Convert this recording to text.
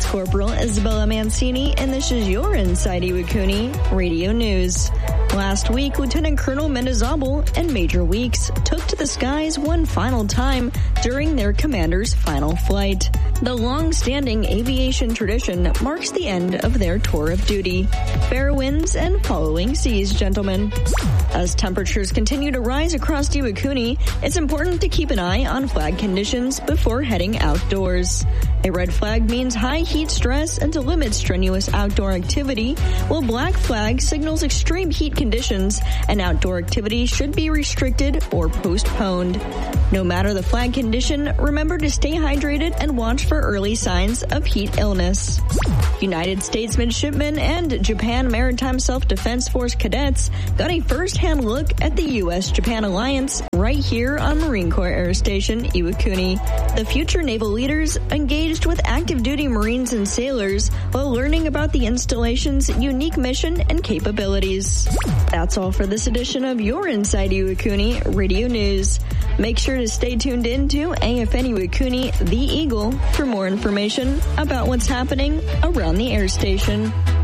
Corporal Isabella Mancini, and this is your Inside Iwakuni Radio News. Last week, Lieutenant Colonel Mendizábal and Major Weeks took to the skies one final time during their commander's final flight. The long-standing aviation tradition marks the end of their tour of duty. Fair winds and following seas, gentlemen. As temperatures continue to rise across Iwakuni, it's important to keep an eye on flag conditions before heading outdoors. A red flag means high heat stress and to limit strenuous outdoor activity, while black flag signals extreme heat conditions and outdoor activity should be restricted or postponed. No matter the flag condition, remember to stay hydrated and watch for early signs of heat illness. United States midshipmen and Japan Maritime Self-Defense Force cadets got a first-hand look at the U.S.-Japan alliance right here on Marine Corps Air Station Iwakuni. The future naval leaders engaged with active duty Marines and sailors while learning about the installation's unique mission and capabilities. That's all for this edition of your Inside Iwakuni Radio News. Make sure to stay tuned in to AFN Iwakuni, The Eagle, for more information about what's happening around the air station.